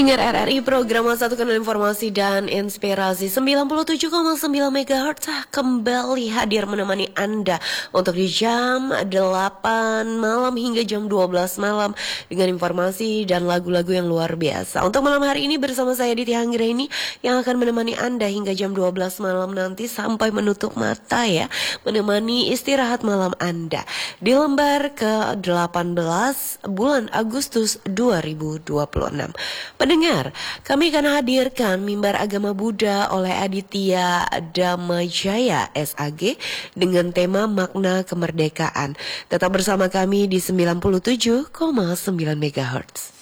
Pendengar RRI program Satu Kanal Informasi dan Inspirasi 97,9 MHz kembali hadir menemani Anda untuk di jam 8 malam hingga jam 12 malam dengan informasi dan lagu-lagu yang luar biasa. Untuk malam hari ini bersama saya Diti Anggraini yang akan menemani Anda hingga jam 12 malam nanti sampai menutup mata ya, menemani istirahat malam Anda di lembar ke-18 bulan Agustus 2026. Pendengar, kami akan hadirkan mimbar agama Buddha oleh Aditya Damajaya SAG dengan tema makna kemerdekaan. Tetap bersama kami di 97,9 MHz.